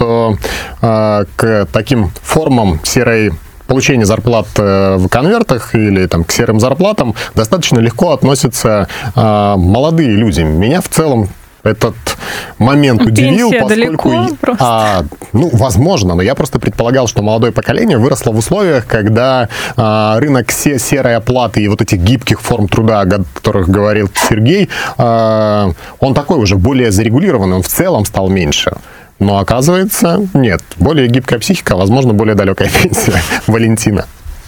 что к таким формам получение зарплат в конвертах или там, к серым зарплатам достаточно легко относятся молодые люди. Меня в целом этот момент удивил, поскольку... возможно, но я просто предполагал, что молодое поколение выросло в условиях, когда рынок серой оплаты и вот этих гибких форм труда, о которых говорил Сергей, он такой уже более зарегулированный, он в целом стал меньше. Но оказывается, нет. Более гибкая психика, возможно, более далекая пенсия. Валентина.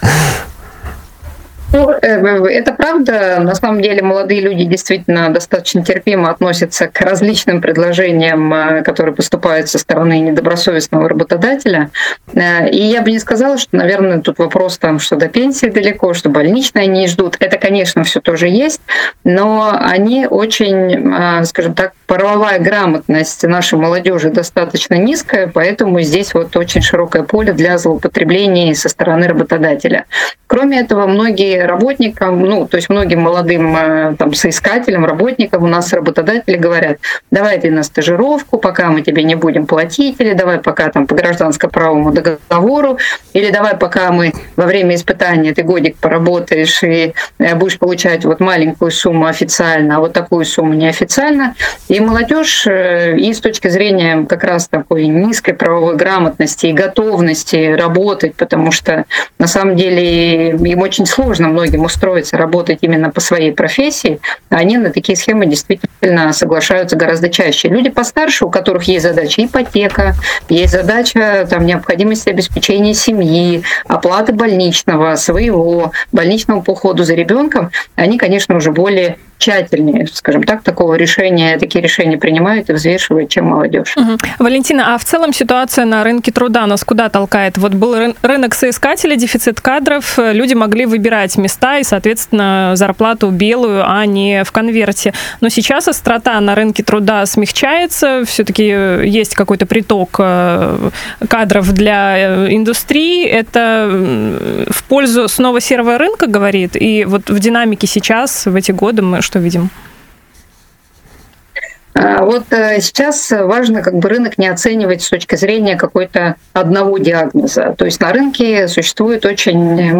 Это правда. На самом деле молодые люди действительно достаточно терпимо относятся к различным предложениям, которые поступают со стороны недобросовестного работодателя. И я бы не сказала, что, наверное, тут вопрос, что до пенсии далеко, что больничные они ждут. Это, конечно, все тоже есть, но они очень, скажем так, правовая грамотность нашей молодежи достаточно низкая, поэтому здесь вот очень широкое поле для злоупотреблений со стороны работодателя. Кроме этого, многие работникам, то есть многим молодым соискателям, работникам у нас работодатели говорят: давай ты на стажировку, пока мы тебе не будем платить, или давай пока по гражданско-правовому договору, или давай пока мы во время испытания ты годик поработаешь и будешь получать вот маленькую сумму официально, а вот такую сумму неофициально. И молодежь, и с точки зрения как раз такой низкой правовой грамотности и готовности работать, потому что на самом деле им очень сложно многим устроиться, работать именно по своей профессии, они на такие схемы действительно соглашаются гораздо чаще. Люди постарше, у которых есть задача ипотека, есть задача необходимости обеспечения семьи, оплаты больничного, своего больничного по уходу за ребенком, они, конечно, уже более тщательнее, скажем так, такие решения принимают и взвешивают, чем молодежь. Валентина, а в целом ситуация на рынке труда нас куда толкает? Вот был рынок соискателей, дефицит кадров, люди могли выбирать места и, соответственно, зарплату белую, а не в конверте. Но сейчас острота на рынке труда смягчается, все-таки есть какой-то приток кадров для индустрии. Это в пользу снова серого рынка говорит? И вот в динамике сейчас, в эти годы, мы что видим? Вот сейчас важно рынок не оценивать с точки зрения какой-то одного диагноза. То есть на рынке существуют очень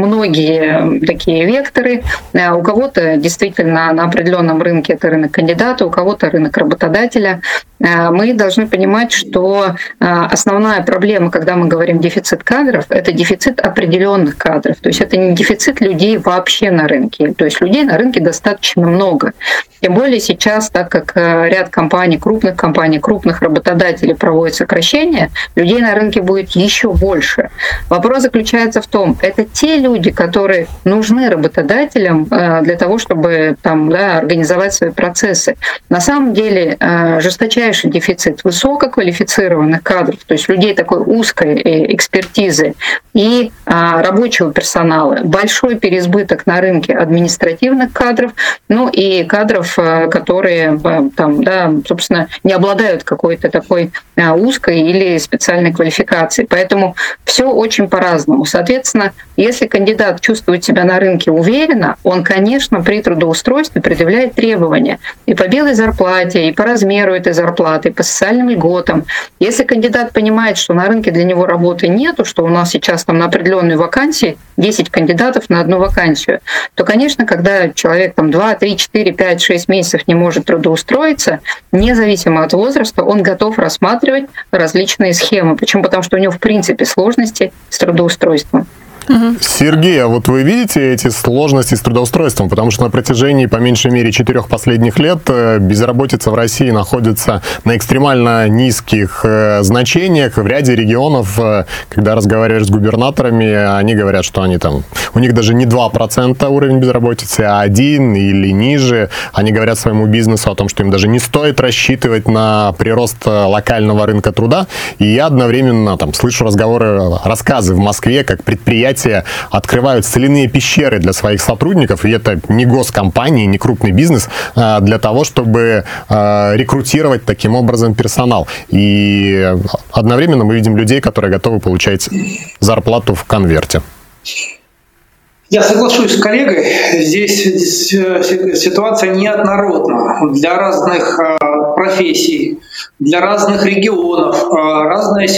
многие такие векторы. У кого-то действительно на определенном рынке это рынок кандидата, у кого-то рынок работодателя. Мы должны понимать, что основная проблема, когда мы говорим дефицит кадров, это дефицит определенных кадров. То есть это не дефицит людей вообще на рынке. То есть людей на рынке достаточно много. Тем более сейчас, так как ряд крупных работодателей проводят сокращения, людей на рынке будет еще больше. Вопрос заключается в том, это те люди, которые нужны работодателям для того, чтобы организовать свои процессы. На самом деле жесточайший дефицит высококвалифицированных кадров, то есть людей такой узкой экспертизы и рабочего персонала, большой переизбыток на рынке административных кадров, и кадров, которые собственно, не обладают какой-то такой узкой или специальной квалификацией. Поэтому все очень по-разному. Соответственно, если кандидат чувствует себя на рынке уверенно, он, конечно, при трудоустройстве предъявляет требования и по белой зарплате, и по размеру этой зарплаты, и по социальным льготам. Если кандидат понимает, что на рынке для него работы нету, что у нас сейчас на определенную вакансию 10 кандидатов на одну вакансию, то, конечно, когда человек 2, 3, 4, 5, 6 месяцев не может трудоустроиться, независимо от возраста, он готов рассматривать различные схемы. Почему? Потому что у него, в принципе, сложности с трудоустройством. Сергей, а вот вы видите эти сложности с трудоустройством? Потому что на протяжении, по меньшей мере, 4 последних лет безработица в России находится на экстремально низких значениях. В ряде регионов, когда разговариваешь с губернаторами, они говорят, что у них даже не 2% уровень безработицы, а 1 или ниже. Они говорят своему бизнесу о том, что им даже не стоит рассчитывать на прирост локального рынка труда. И я одновременно слышу рассказы в Москве, как предприятия открывают соляные пещеры для своих сотрудников, и это не госкомпании, не крупный бизнес, для того, чтобы рекрутировать таким образом персонал. И одновременно мы видим людей, которые готовы получать зарплату в конверте. Я соглашусь с коллегой, здесь ситуация неоднородна. Для разных профессий, для разных регионов разная ситуация.